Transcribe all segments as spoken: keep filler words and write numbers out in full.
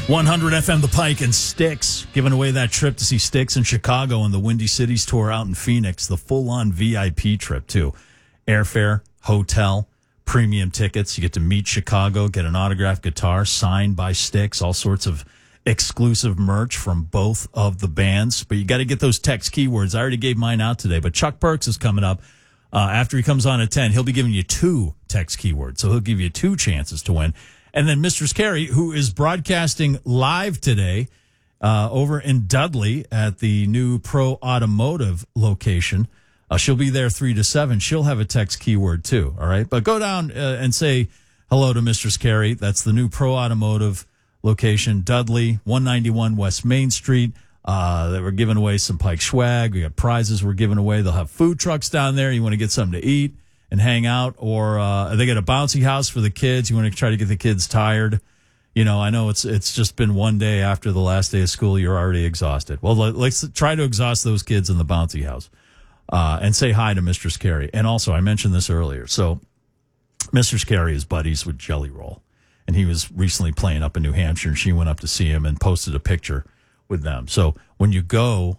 one hundred F M The Pike and Styx giving away that trip to see Styx in Chicago and the Windy Cities tour out in Phoenix. The full-on V I P trip, too. Airfare, hotel, premium tickets. You get to meet Chicago, get an autographed guitar signed by Styx, all sorts of exclusive merch from both of the bands. But you got to get those text keywords. I already gave mine out today, but Chuck Perks is coming up. Uh, after he comes on at ten, he'll be giving you two text keywords. So he'll give you two chances to win. And then Mistress Carrie, who is broadcasting live today uh, over in Dudley at the new Pro Automotive location. Uh, she'll be there three to seven. She'll have a text keyword, too, all right? But go down uh, and say hello to Mistress Carrie. That's the new Pro Automotive location, Dudley, one ninety-one West Main Street. Uh, they were giving away some Pike swag. We got prizes we're giving away. They'll have food trucks down there. You want to get something to eat and hang out, or uh, they got a bouncy house for the kids. You want to try to get the kids tired. You know, I know it's it's just been one day after the last day of school. You're already exhausted. Well, let's try to exhaust those kids in the bouncy house uh, and say hi to Mistress Carrie. And also, I mentioned this earlier. So Mistress Carrie is buddies with Jelly Roll, and he was recently playing up in New Hampshire, and she went up to see him and posted a picture with them. So when you go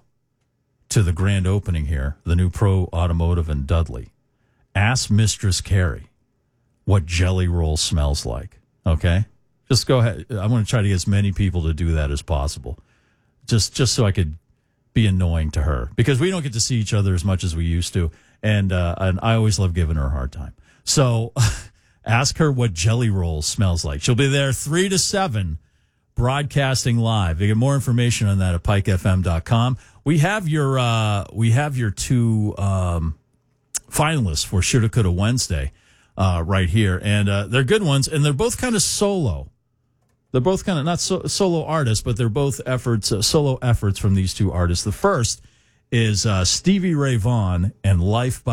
to the grand opening here, the new Pro Automotive in Dudley, ask Mistress Carrie what Jelly Roll smells like, okay? Just go ahead. I'm going to try to get as many people to do that as possible, just just so I could be annoying to her, because we don't get to see each other as much as we used to, and, uh, and I always love giving her a hard time. So ask her what Jelly Roll smells like. She'll be there three to seven, broadcasting live. You get more information on that at pike f m dot com. We have your uh, we have your two um, finalists for Shoulda Coulda Wednesday uh, right here, and uh, they're good ones, and they're both kind of solo. They're both kind of not so, solo artists, but they're both efforts, uh, solo efforts from these two artists. The first is uh, Stevie Ray Vaughan and Life by